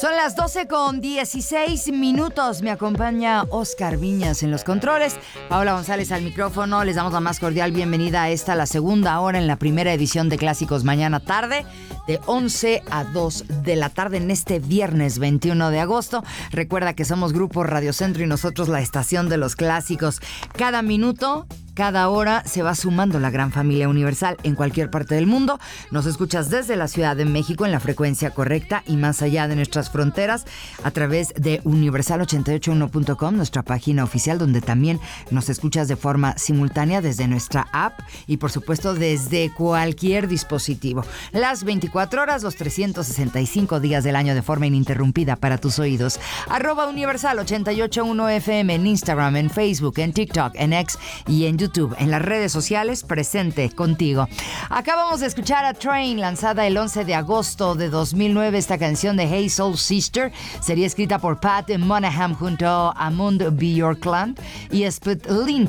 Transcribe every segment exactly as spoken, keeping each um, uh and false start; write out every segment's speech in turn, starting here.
Son las doce con dieciséis minutos. Me acompaña Oscar Viñas en los controles. Paola González al micrófono. Les damos la más cordial bienvenida a esta, la segunda hora en la primera edición de Clásicos Mañana Tarde, de once a dos de la tarde en este viernes veintiuno de agosto. Recuerda que somos Grupo Radio Centro y nosotros la estación de los clásicos. Cada minuto, cada hora se va sumando la gran familia universal en cualquier parte del mundo. Nos escuchas desde la Ciudad de México en la frecuencia correcta y más allá de nuestras fronteras a través de universal ochenta y ocho punto uno punto com, nuestra página oficial, donde también nos escuchas de forma simultánea desde nuestra app y por supuesto desde cualquier dispositivo. Las veinticuatro horas, los trescientos sesenta y cinco días del año de forma ininterrumpida para tus oídos. Arroba universal ochenta y ocho punto uno F M en Instagram, en Facebook, en TikTok, en X y en YouTube, en las redes sociales, presente contigo. Acabamos de escuchar a Train, lanzada el once de agosto de dos mil nueve. Esta canción de Hey Soul Sister sería escrita por Pat Monahan junto a Mund Bjorkland y Split Lind.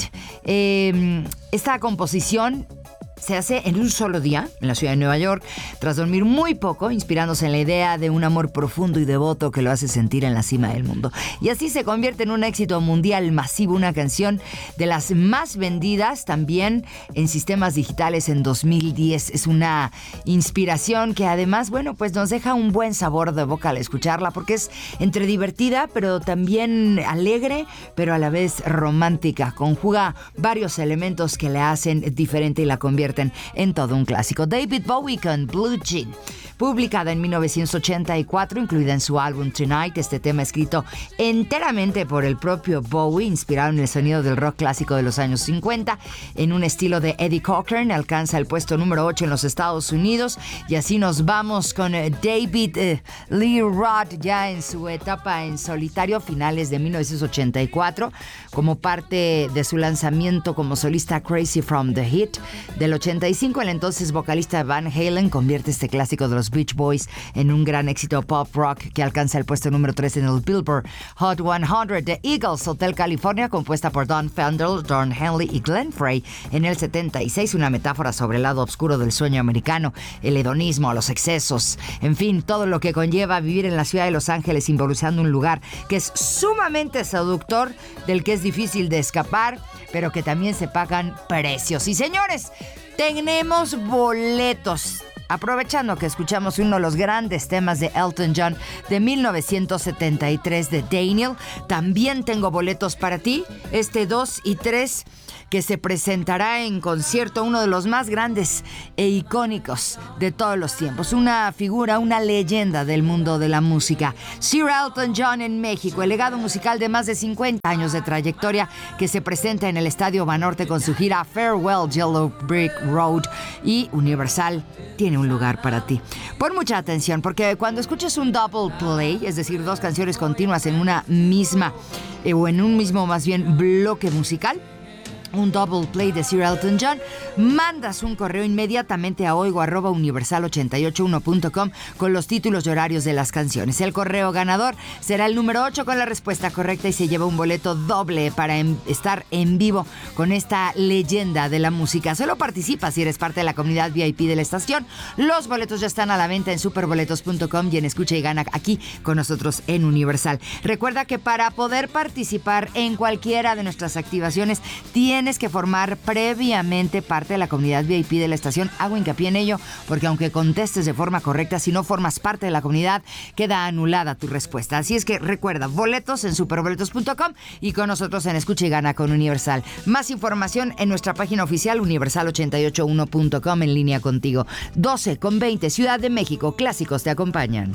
Eh, esta composición se hace en un solo día, en la ciudad de Nueva York, tras dormir muy poco, inspirándose en la idea de un amor profundo y devoto que lo hace sentir en la cima del mundo. Y así se convierte en un éxito mundial masivo, una canción de las más vendidas también en sistemas digitales en dos mil diez. Es una inspiración que además, bueno, pues nos deja un buen sabor de boca al escucharla, porque es entre divertida, pero también alegre, pero a la vez romántica. Conjuga varios elementos que la hacen diferente y la convierten en todo un clásico. David Bowie con Blue Jean, publicada en mil novecientos ochenta y cuatro, incluida en su álbum Tonight. Este tema escrito enteramente por el propio Bowie, inspirado en el sonido del rock clásico de los años cincuenta, en un estilo de Eddie Cochran. Alcanza el puesto número ocho en los Estados Unidos. Y así nos vamos con David eh, Lee Roth, ya en su etapa en solitario, finales de mil novecientos ochenta y cuatro, como parte de su lanzamiento como solista Crazy from the Heat. Del ochenta y cinco, el entonces vocalista Van Halen convierte este clásico de los Beach Boys en un gran éxito pop rock que alcanza el puesto número tres en el Billboard Hot cien. The Eagles, Hotel California, compuesta por Don Fendel, Don Henley y Glenn Frey en el setenta y seis, una metáfora sobre el lado oscuro del sueño americano, el hedonismo, los excesos, en fin, todo lo que conlleva vivir en la ciudad de Los Ángeles, simbolizando un lugar que es sumamente seductor, del que es difícil de escapar, pero que también se pagan precios. Y señores, tenemos boletos. Aprovechando que escuchamos uno de los grandes temas de Elton John de mil novecientos setenta y tres, de Daniel, también tengo boletos para ti, este dos y tres, que se presentará en concierto uno de los más grandes e icónicos de todos los tiempos, una figura, una leyenda del mundo de la música, Sir Elton John en México, el legado musical de más de cincuenta años de trayectoria, que se presenta en el Estadio Banorte con su gira Farewell Yellow Brick Road. Y Universal tiene un lugar para ti. Pon mucha atención, porque cuando escuches un double play, es decir, dos canciones continuas en una misma, eh, o en un mismo más bien bloque musical, un double play de Sir Elton John, mandas un correo inmediatamente a oigo arroba universal ochenta y ocho punto uno punto com con los títulos y horarios de las canciones. El correo ganador será el número ocho con la respuesta correcta y se lleva un boleto doble para en, estar en vivo con esta leyenda de la música. Solo participa si eres parte de la comunidad V I P de la estación. Los boletos ya están a la venta en superboletos punto com y en Escucha y Gana aquí con nosotros en Universal. Recuerda que para poder participar en cualquiera de nuestras activaciones tienes Tienes que formar previamente parte de la comunidad V I P de la estación. Hago hincapié en ello porque aunque contestes de forma correcta, si no formas parte de la comunidad, queda anulada tu respuesta. Así es que recuerda, boletos en superboletos punto com y con nosotros en Escucha y Gana con Universal. Más información en nuestra página oficial universal ochenta y ocho punto uno punto com, en línea contigo. doce con veinte, Ciudad de México, clásicos te acompañan.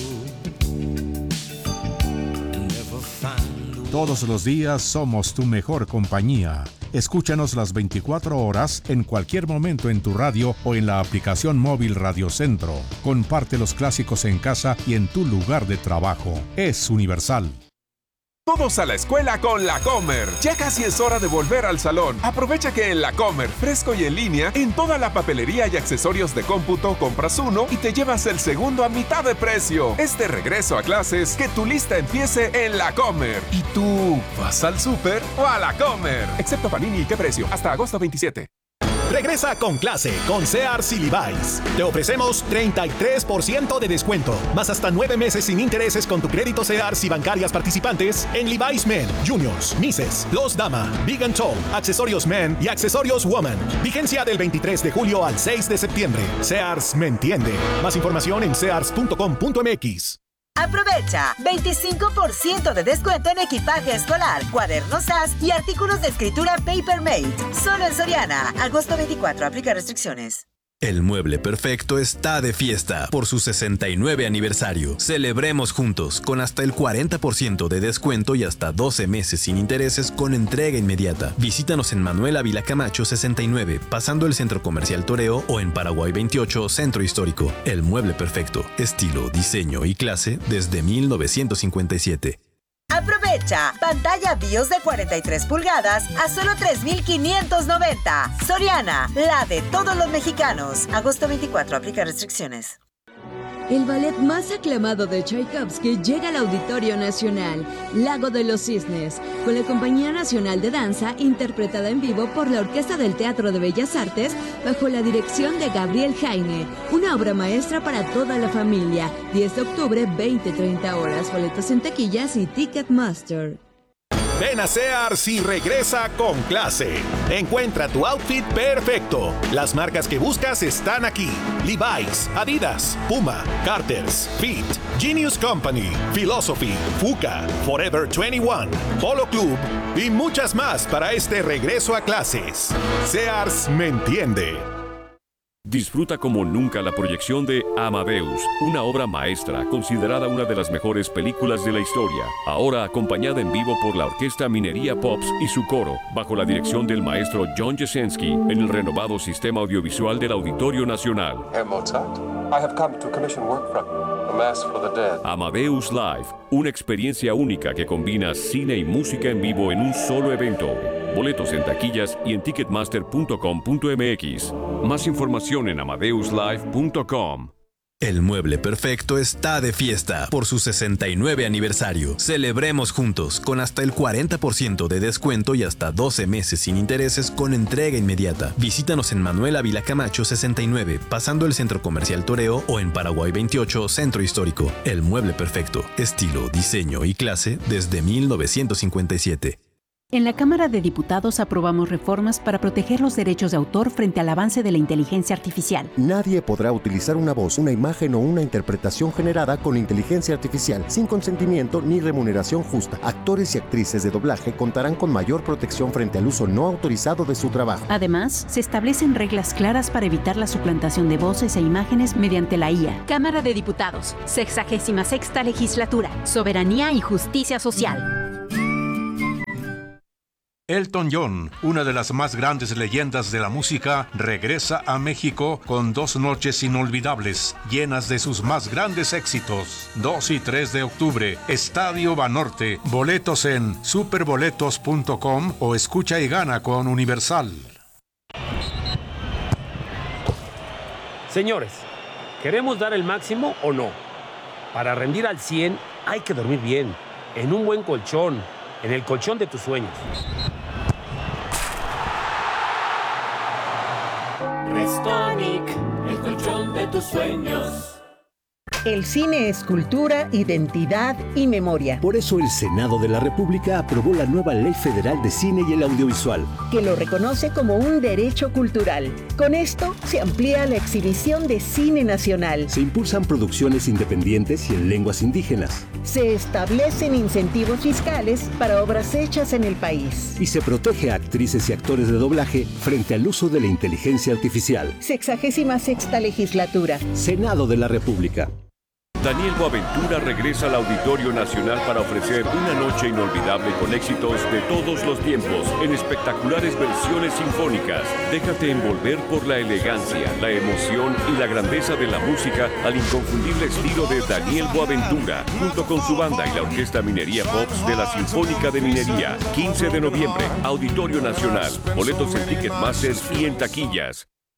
Todos los días somos tu mejor compañía. Escúchanos las veinticuatro horas en cualquier momento en tu radio o en la aplicación móvil Radio Centro. Comparte los clásicos en casa y en tu lugar de trabajo. Es Universal. Todos a la escuela con La Comer. Ya casi es hora de volver al salón. Aprovecha que en La Comer, fresco y en línea, en toda la papelería y accesorios de cómputo, compras uno y te llevas el segundo a mitad de precio. Es de regreso a clases, que tu lista empiece en La Comer. ¿Y tú vas al súper o a La Comer? Excepto Panini, ¿qué precio? Hasta agosto veintisiete. Regresa con clase con Sears y Levi's. Te ofrecemos treinta y tres por ciento de descuento, más hasta nueve meses sin intereses con tu crédito Sears y bancarias participantes en Levi's Men, Juniors, Misses, Los Dama, Big and Tall, accesorios Men y accesorios Woman. Vigencia del veintitrés de julio al seis de septiembre. Sears me entiende. Más información en sears punto com punto m x. Aprovecha veinticinco por ciento de descuento en equipaje escolar, cuadernos A S y artículos de escritura Papermate. Solo en Soriana. Agosto veinticuatro. Aplica restricciones. El Mueble Perfecto está de fiesta por su sesenta y nueve aniversario. Celebremos juntos con hasta el cuarenta por ciento de descuento y hasta doce meses sin intereses con entrega inmediata. Visítanos en Manuel Ávila Camacho sesenta y nueve, pasando el Centro Comercial Toreo, o en Paraguay veintiocho, Centro Histórico. El Mueble Perfecto, estilo, diseño y clase desde mil novecientos cincuenta y siete. Aprovecha pantalla BIOS de cuarenta y tres pulgadas a solo tres mil quinientos noventa. Soriana, la de todos los mexicanos. Agosto veinticuatro. Aplica restricciones. El ballet más aclamado de Tchaikovsky llega al Auditorio Nacional, Lago de los Cisnes, con la Compañía Nacional de Danza, interpretada en vivo por la Orquesta del Teatro de Bellas Artes, bajo la dirección de Gabriel Jaime. Una obra maestra para toda la familia. diez de octubre, veinte treinta horas. Boletos en taquillas y Ticketmaster. Ven a Sears y regresa con clase. Encuentra tu outfit perfecto. Las marcas que buscas están aquí: Levi's, Adidas, Puma, Carter's, Fit, Genius Company, Philosophy, Fuka, Forever veintiuno, Polo Club y muchas más para este regreso a clases. Sears me entiende. Disfruta como nunca la proyección de Amadeus, una obra maestra considerada una de las mejores películas de la historia, ahora acompañada en vivo por la Orquesta Minería Pops y su coro, bajo la dirección del maestro John Jesensky, en el renovado sistema audiovisual del Auditorio Nacional. Herr Mozart, I have come to commission work from you, A Mass for the Dead. Amadeus Live, una experiencia única que combina cine y música en vivo en un solo evento. Boletos en taquillas y en ticketmaster punto com punto m x. Más información en amadeus live punto com. El Mueble Perfecto está de fiesta por su sesenta y nueve aniversario. Celebremos juntos con hasta el cuarenta por ciento de descuento y hasta doce meses sin intereses con entrega inmediata. Visítanos en Manuel Ávila Camacho sesenta y nueve, pasando el Centro Comercial Toreo, o en Paraguay veintiocho, Centro Histórico. El Mueble Perfecto, estilo, diseño y clase desde mil novecientos cincuenta y siete. En la Cámara de Diputados aprobamos reformas para proteger los derechos de autor frente al avance de la inteligencia artificial. Nadie podrá utilizar una voz, una imagen o una interpretación generada con inteligencia artificial sin consentimiento ni remuneración justa. Actores y actrices de doblaje contarán con mayor protección frente al uso no autorizado de su trabajo. Además, se establecen reglas claras para evitar la suplantación de voces e imágenes mediante la I A. Cámara de Diputados, sexagésima sexta legislatura, soberanía y justicia social. Elton John, una de las más grandes leyendas de la música, regresa a México con dos noches inolvidables, llenas de sus más grandes éxitos. dos y tres de octubre, Estadio Banorte. Boletos en superboletos punto com o escucha y gana con Universal. Señores, ¿queremos dar el máximo o no? Para rendir al cien hay que dormir bien, en un buen colchón, en el colchón de tus sueños. Restonic, el colchón de tus sueños. El cine es cultura, identidad y memoria. Por eso el Senado de la República aprobó la nueva Ley Federal de Cine y el Audiovisual, que lo reconoce como un derecho cultural. Con esto se amplía la exhibición de cine nacional. Se impulsan producciones independientes y en lenguas indígenas. Se establecen incentivos fiscales para obras hechas en el país. Y se protege a actrices y actores de doblaje frente al uso de la inteligencia artificial. Sexagésima sexta legislatura. Senado de la República. Daniel Boaventura regresa al Auditorio Nacional para ofrecer una noche inolvidable con éxitos de todos los tiempos en espectaculares versiones sinfónicas. Déjate envolver por la elegancia, la emoción y la grandeza de la música al inconfundible estilo de Daniel Boaventura, junto con su banda y la Orquesta Minería Pops de la Sinfónica de Minería. quince de noviembre, Auditorio Nacional. Boletos en Ticketmaster y en taquillas.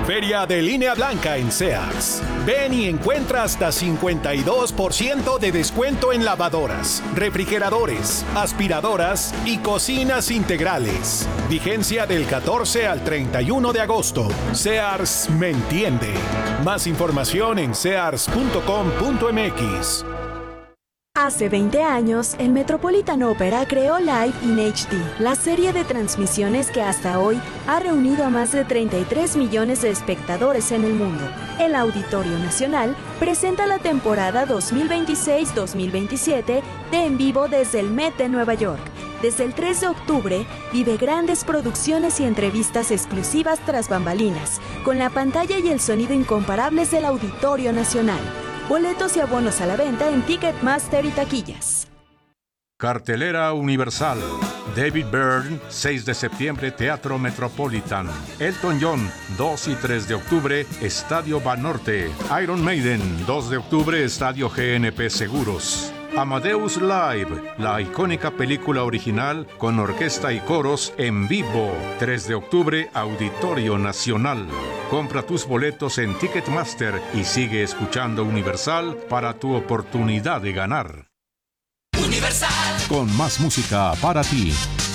Feria de Línea Blanca en Sears. Ven y encuentra hasta cincuenta y dos por ciento de descuento en lavadoras, refrigeradores, aspiradoras y cocinas integrales. Vigencia del catorce al treinta y uno de agosto. Sears me entiende. Más información en sears punto com punto m x. Hace veinte años, el Metropolitan Opera creó Live in H D, la serie de transmisiones que hasta hoy ha reunido a más de treinta y tres millones de espectadores en el mundo. El Auditorio Nacional presenta la temporada dos mil veintiséis dos mil veintisiete de En Vivo desde el Met de Nueva York. Desde el tres de octubre, vive grandes producciones y entrevistas exclusivas tras bambalinas, con la pantalla y el sonido incomparables del Auditorio Nacional. Boletos y abonos a la venta en Ticketmaster y taquillas. Cartelera Universal. David Byrne, seis de septiembre, Teatro Metropolitan. Elton John, dos y tres de octubre, Estadio Banorte. Iron Maiden, dos de octubre, Estadio G N P Seguros. Amadeus Live, la icónica película original con orquesta y coros en vivo. tres de octubre, Auditorio Nacional. Compra tus boletos en Ticketmaster y sigue escuchando Universal para tu oportunidad de ganar. Universal. Con más música para ti.